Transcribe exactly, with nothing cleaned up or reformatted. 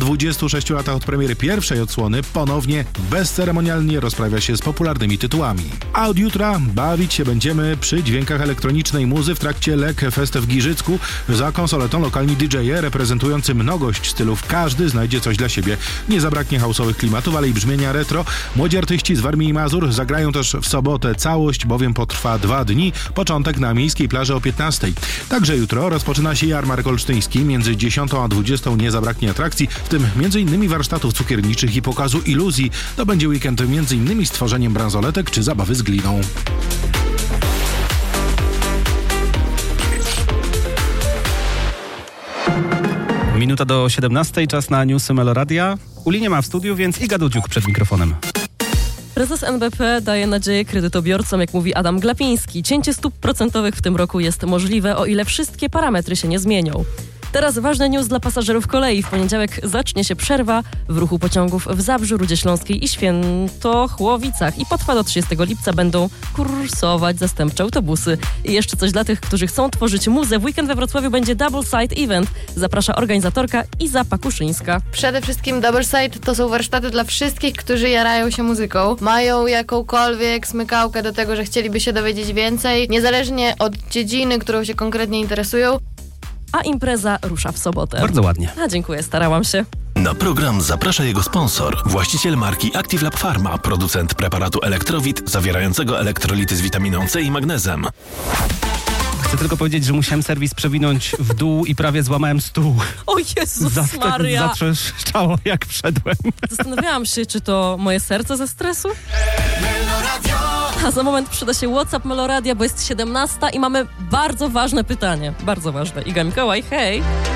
dwudziestu sześciu latach od premiery pierwszej odsłony ponownie bezceremonialnie rozprawia się z popularnymi tytułami. A od jutra bawić się będziemy przy dźwiękach elektronicznej muzy w trakcie Lek Fest w Giżycku. Za konsoletą lokalni didżeje reprezentujący mnogość stylów. Każdy znajdzie coś dla siebie. Nie zabraknie house'owych klimatów, ale i brzmienia retro. Młodzi artyści z Warmii i Mazur zagrają też w sobotę. Całość bowiem potrwa dwa dni. Początek na Miejskiej Plaży o piętnastej. Także jutro rozpoczyna się jarmark olsztyński. Między dziesiątą a dwudziestą nie zabraknie atrakcji, w tym między innymi warsztatów cukierniczych i pokazu iluzji. To będzie weekend między innymi z tworzeniem bransoletek czy zabawy z gliną. Minuta do siedemnastej, czas na newsy Meloradia. Uli nie ma w studiu, więc Iga Dudziuk przed mikrofonem. Prezes N B P daje nadzieję kredytobiorcom, jak mówi Adam Glapiński. Cięcie stóp procentowych w tym roku jest możliwe, o ile wszystkie parametry się nie zmienią. Teraz ważny news dla pasażerów kolei. W poniedziałek zacznie się przerwa w ruchu pociągów w Zabrzu, Rudzie Śląskiej i Świętochłowicach. I potrwa do trzydziestego lipca, będą kursować zastępcze autobusy. I jeszcze coś dla tych, którzy chcą tworzyć muzę. W weekend we Wrocławiu będzie Double Side Event. Zaprasza organizatorka Iza Pakuszyńska. Przede wszystkim Double Side to są warsztaty dla wszystkich, którzy jarają się muzyką. Mają jakąkolwiek smykałkę do tego, że chcieliby się dowiedzieć więcej, niezależnie od dziedziny, którą się konkretnie interesują. A impreza rusza w sobotę. Bardzo ładnie. A dziękuję, starałam się. Na program zaprasza jego sponsor, właściciel marki Active Lab Pharma, producent preparatu Elektrowit zawierającego elektrolity z witaminą C i magnezem. Chcę tylko powiedzieć, że musiałem serwis przewinąć w dół i prawie złamałem stół. O Jezus Maria! Zatrzeszczało jak wszedłem. Zastanawiałam się, czy to moje serce ze stresu? A za moment przyda się WhatsApp Meloradia, bo jest siedemnasta i mamy bardzo ważne pytanie. Bardzo ważne. Iga Mikołaj, hej!